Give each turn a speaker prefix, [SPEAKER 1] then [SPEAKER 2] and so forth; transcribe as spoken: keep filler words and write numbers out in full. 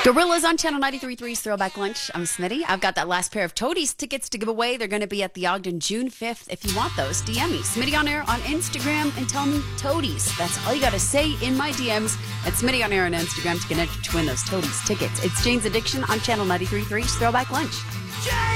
[SPEAKER 1] Gorillas on Channel ninety-three point three's Throwback Lunch. I'm Smitty. I've got that last pair of Toadies tickets to give away. They're going to be at the Ogden June fifth. If you want those, D M me. Smitty on Air on Instagram and tell me Toadies. That's all you got to say in my D Ms at Smitty on Air on Instagram to get entered to win those Toadies tickets. It's Jane's Addiction on Channel ninety-three point three's Throwback Lunch.